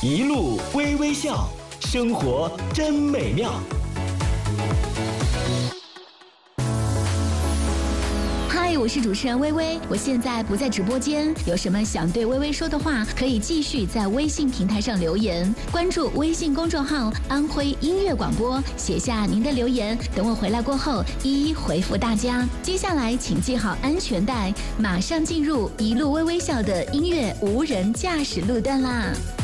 一路微微笑，生活真美妙。 嗨，我是主持人微微，我现在不在直播间，有什么想对微微说的话，可以继续在微信平台上留言，关注微信公众号安徽音乐广播，写下您的留言，等我回来过后一一回复大家。接下来请系好安全带，马上进入一路微微笑的音乐无人驾驶路段啦。